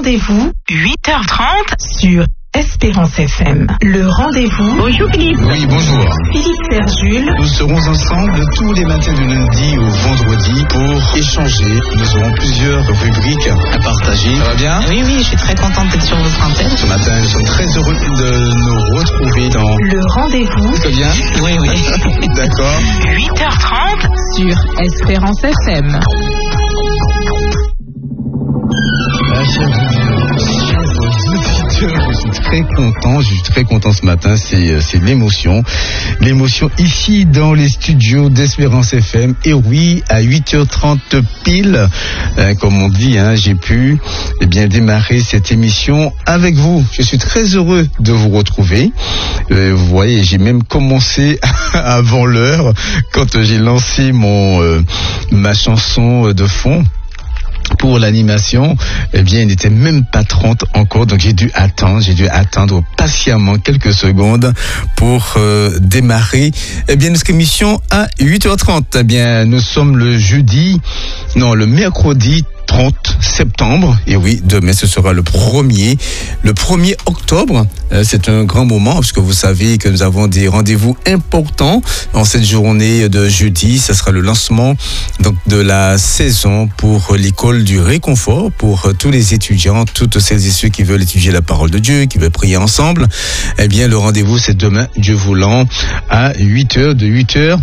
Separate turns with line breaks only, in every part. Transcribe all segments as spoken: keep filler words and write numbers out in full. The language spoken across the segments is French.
rendez-vous, huit heures trente sur Espérance F M. Le rendez-vous.
Bonjour Philippe.
Oui, bonjour.
Philippe Serjul.
Nous serons ensemble tous les matins du lundi au vendredi pour échanger. Nous aurons plusieurs rubriques à partager. Ça va bien ?
Oui, oui, je suis très contente d'être sur votre antenne.
Ce matin, nous sommes très heureux de nous retrouver dans...
Le rendez-vous.
C'est bien ?
Oui, oui.
D'accord.
huit heures trente sur Espérance F M.
Ah, je suis très content, je suis très content ce matin, c'est, c'est l'émotion. L'émotion ici dans les studios d'Espérance F M. Et oui, à huit heures trente pile, euh, comme on dit, hein, j'ai pu eh bien, démarrer cette émission avec vous. Je suis très heureux de vous retrouver. Euh, vous voyez, j'ai même commencé avant l'heure quand j'ai lancé mon, euh, ma chanson de fond. Pour l'animation, eh bien, il n'était même pas trente encore, donc j'ai dû attendre, j'ai dû attendre patiemment quelques secondes pour euh, démarrer, eh bien, notre émission à huit heures trente. Eh bien, nous sommes le jeudi, non, le mercredi trente septembre, et oui, demain ce sera le premier, le premier octobre. Euh, c'est un grand moment, parce que vous savez que nous avons des rendez-vous importants en cette journée de jeudi. Ce sera le lancement donc de la saison pour l'école du réconfort, pour euh, tous les étudiants, toutes celles et ceux qui veulent étudier la parole de Dieu, qui veulent prier ensemble. Eh bien, le rendez-vous, c'est demain, Dieu voulant, à huit heures, de huit heures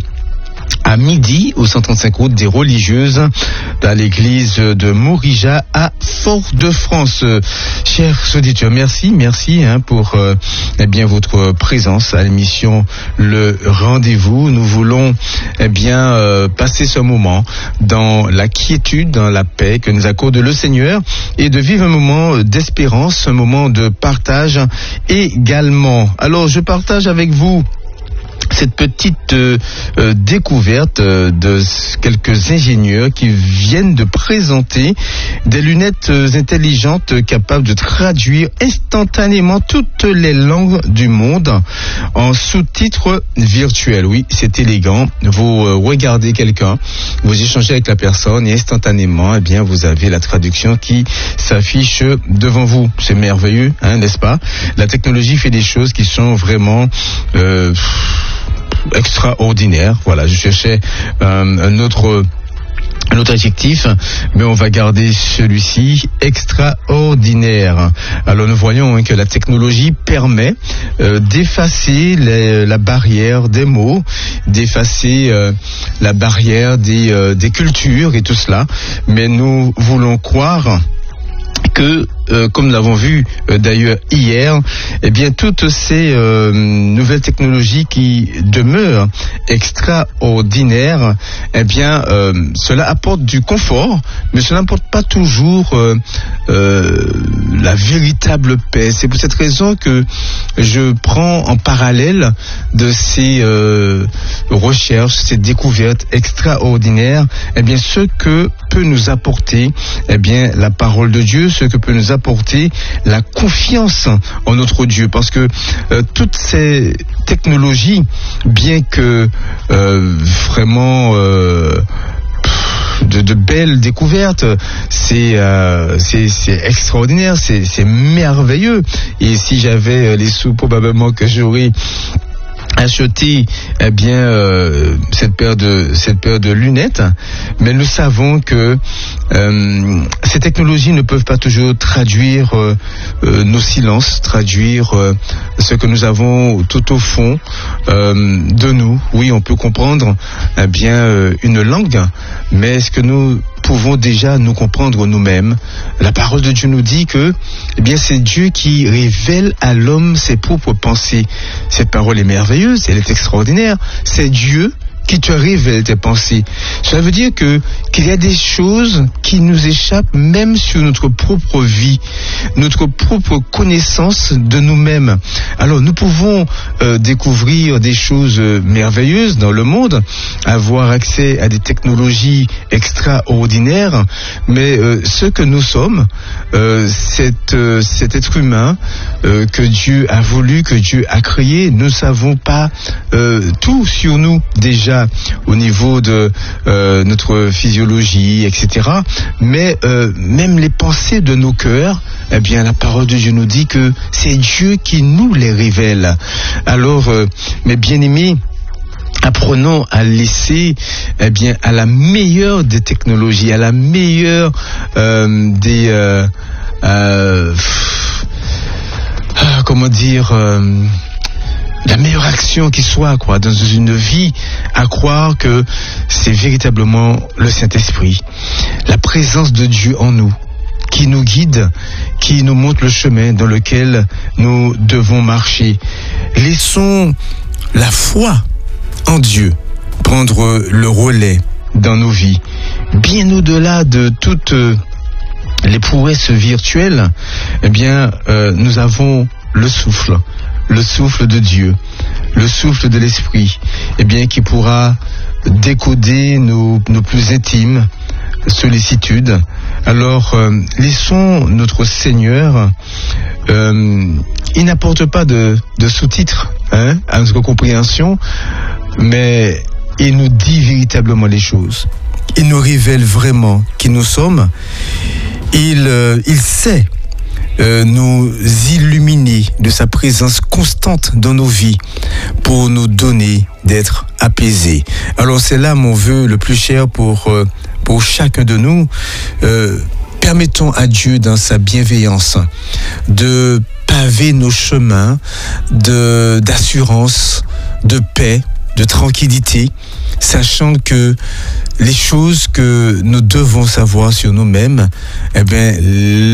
à midi, au cent trente-cinq route des religieuses, à l'église de Morija à Fort-de-France. Euh, chers auditeurs, merci, merci hein, pour euh, eh bien votre présence à l'émission Le Rendez-vous. Nous voulons eh bien euh, passer ce moment dans la quiétude, dans la paix que nous accorde le Seigneur, et de vivre un moment d'espérance, un moment de partage également. Alors, je partage avec vous cette petite euh, euh, découverte euh, de quelques ingénieurs qui viennent de présenter des lunettes euh, intelligentes capables de traduire instantanément toutes les langues du monde en sous-titres virtuels. Oui, c'est élégant. Vous euh, regardez quelqu'un, vous échangez avec la personne et instantanément, eh bien, vous avez la traduction qui s'affiche devant vous. C'est merveilleux, hein, n'est-ce pas ? La technologie fait des choses qui sont vraiment... Euh, extraordinaire. Voilà, je cherchais euh, un autre un autre adjectif, mais on va garder celui-ci, extraordinaire. Alors nous voyons hein, que la technologie permet euh, d'effacer les, la barrière des mots, d'effacer euh, la barrière des, euh, des cultures et tout cela, mais nous voulons croire que, euh, comme nous l'avons vu euh, d'ailleurs hier, eh bien toutes ces euh, nouvelles technologies qui demeurent extraordinaires, eh bien euh, cela apporte du confort, mais cela n'apporte pas toujours euh, euh, la véritable paix. C'est pour cette raison que je prends en parallèle de ces euh, recherches, ces découvertes extraordinaires, eh bien ce que peut nous apporter, eh bien la parole de Dieu, ce que peut nous apporter la confiance en notre Dieu, parce que euh, toutes ces technologies, bien que euh, vraiment euh, De, de belles découvertes, c'est, euh, c'est, c'est extraordinaire, c'est, c'est merveilleux. Et si j'avais les sous, probablement que j'aurais acheter eh bien euh, cette paire de cette paire de lunettes, mais nous savons que euh, ces technologies ne peuvent pas toujours traduire euh, euh, nos silences, traduire euh, ce que nous avons tout au fond euh, de nous. Oui, on peut comprendre eh bien euh, une langue, mais est-ce que nous pouvons déjà nous comprendre nous-mêmes? La parole de Dieu nous dit que eh bien c'est Dieu qui révèle à l'homme ses propres pensées. Cette parole est merveilleuse, elle est extraordinaire. C'est Dieu qui te révèle tes pensées. Cela veut dire que qu'il y a des choses qui nous échappent même sur notre propre vie, notre propre connaissance de nous-mêmes. Alors nous pouvons euh, découvrir des choses merveilleuses dans le monde, avoir accès à des technologies extraordinaires, mais euh, ce que nous sommes, euh, cet, euh, cet être humain euh, que Dieu a voulu, que Dieu a créé, nous ne savons pas euh, tout sur nous déjà. déjà au niveau de euh, notre physiologie, et cetera. Mais euh, même les pensées de nos cœurs, eh bien, la parole de Dieu nous dit que c'est Dieu qui nous les révèle. Alors, euh, mes bien-aimés, apprenons à laisser, eh bien, à la meilleure des technologies, à la meilleure euh, des, euh, euh, ah, comment dire, euh, la meilleure action qui soit, quoi, dans une vie, à croire que c'est véritablement le Saint-Esprit, la présence de Dieu en nous, qui nous guide, qui nous montre le chemin dans lequel nous devons marcher. Laissons la foi en Dieu prendre le relais dans nos vies, bien au-delà de toutes les prouesses virtuelles. Eh bien, euh, nous avons le souffle, le souffle de Dieu, le souffle de l'Esprit, eh bien, qui pourra décoder nos, nos plus intimes sollicitudes. Alors, euh, laissons notre Seigneur, euh, il n'apporte pas de, de sous-titres hein, à notre compréhension, mais il nous dit véritablement les choses. Il nous révèle vraiment qui nous sommes. Il, euh, il sait euh, nous illuminer de sa présence constante dans nos vies pour nous donner d'être apaisés. Alors c'est là mon vœu le plus cher pour, euh, pour chacun de nous. Euh, permettons à Dieu dans sa bienveillance de paver nos chemins de, d'assurance, de paix, de tranquillité, sachant que les choses que nous devons savoir sur nous-mêmes, eh bien,